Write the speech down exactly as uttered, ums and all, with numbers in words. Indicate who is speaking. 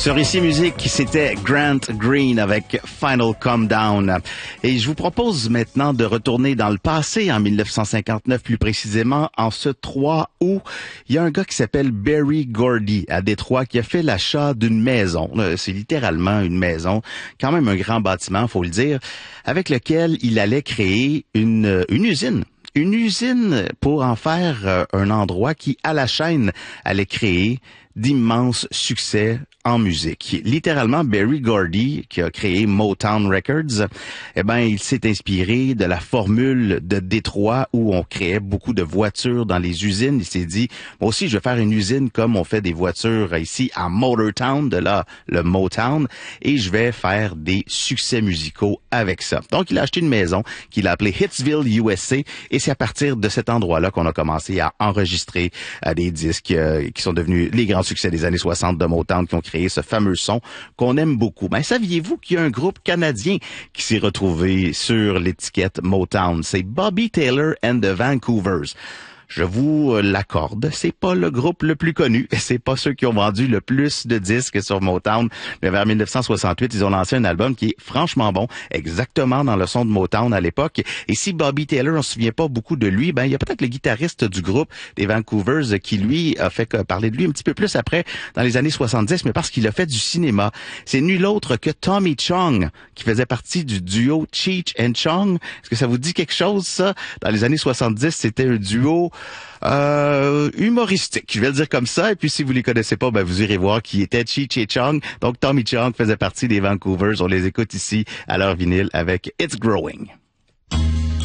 Speaker 1: Sur Ici Musique, c'était Grant Green avec Final Come Down. Et je vous propose maintenant de retourner dans le passé, en mille neuf cent cinquante-neuf plus précisément, en ce trois août. Il y a un gars qui s'appelle Berry Gordy à Détroit qui a fait l'achat d'une maison. C'est littéralement une maison, quand même un grand bâtiment, faut le dire, avec lequel il allait créer une, une usine. Une usine pour en faire un endroit qui, à la chaîne, allait créer d'immenses succès en musique. Littéralement, Berry Gordy, qui a créé Motown Records, eh ben, il s'est inspiré de la formule de Détroit où on créait beaucoup de voitures dans les usines. Il s'est dit, moi aussi, je vais faire une usine comme on fait des voitures ici à Motortown, de là, le Motown, et je vais faire des succès musicaux avec ça. Donc, il a acheté une maison qu'il a appelée Hitsville, U S A, et c'est à partir de cet endroit-là qu'on a commencé à enregistrer euh, des disques euh, qui sont devenus les grands succès des années soixante de Motown, qui ont créé ce fameux son qu'on aime beaucoup. Ben, saviez-vous qu'il y a un groupe canadien qui s'est retrouvé sur l'étiquette Motown? C'est Bobby Taylor and the Vancouvers. Je vous l'accorde, c'est pas le groupe le plus connu, c'est pas ceux qui ont vendu le plus de disques sur Motown, mais vers mille neuf cent soixante-huit, ils ont lancé un album qui est franchement bon, exactement dans le son de Motown à l'époque. Et si Bobby Taylor, on se souvient pas beaucoup de lui, ben il y a peut-être le guitariste du groupe des Vancouvers qui lui a fait parler de lui un petit peu plus après dans les années soixante-dix, mais parce qu'il a fait du cinéma. C'est nul autre que Tommy Chong qui faisait partie du duo Cheech and Chong. Est-ce que ça vous dit quelque chose ça? Dans les années soixante-dix, c'était un duo Euh, humoristique, je vais le dire comme ça. Et puis, si vous les connaissez pas, ben, vous irez voir qui était Cheech et Chong. Donc, Tommy Chong faisait partie des Vancouvers. On les écoute ici à leur vinyle avec It's Growing.